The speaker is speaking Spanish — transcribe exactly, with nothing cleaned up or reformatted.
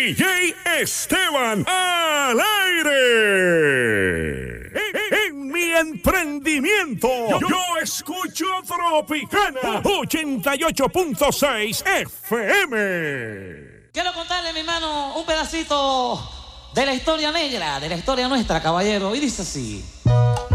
D J Esteban al aire. En, en mi emprendimiento, yo, yo escucho Tropicana ochenta y ocho punto seis F M. Quiero contarle, mi hermano, un pedacito de la historia negra, de la historia nuestra, caballero. Y dice así.